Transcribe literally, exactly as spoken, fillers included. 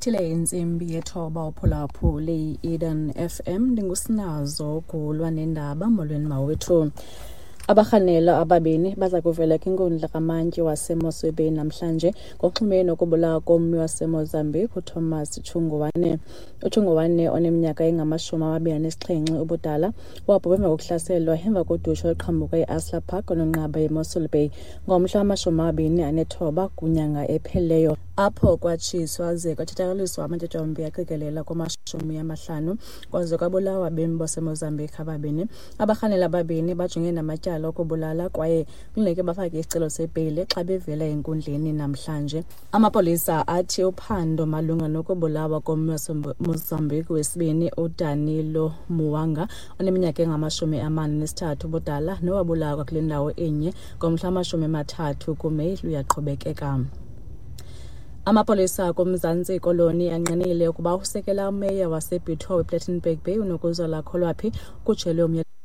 Isithile insimbi yethoba uphulaphuli Eden F M ndingusinazo kulwa nendaba molweni mawethu. Abarhanela ababini baza kuvela kwinkundla kamantyi wasemosebeni namhlanje ngoxhumene ukubulawa kommi waseMozambique uThomas Chungwane. uChungwane oneminyaka engamashumi amabini anesixhenxe ubudala wabhubha emva kokuhlaselwa emva kodushe oluqhambuka e-Asla Park ononqaba eMossel Bay ngomhla wamashumi amabini anethoba kwinyanga ephelileyo, apho kwatshiswa ze kwathathaliswa amatyotyombe aqikelela kumashumi amahlanu kwaze kwabulawa abemi baseMozambique ababini. Abarhanela ababini bajongene namatyala okubulala kwaye kufuneka bafake isicelo sebheyile xa bevela enkundleni namhlanje. Amapolisa athi uphando malunga nokubulawa kommi waseMozambique wesibini uDanilo Muwanga oneminyaka engamashumi amane nesithathu ubudala nowabulawa kule ndawo enye ngomhla wamashumi amathathu kuMeyi luyaqhubekeka. Amapolisa kumzantsi koloni anqinile ukuba usekela umeya wasePitoli Plettenberg Bay unokuzola Kholwaphi kutshelwe umnye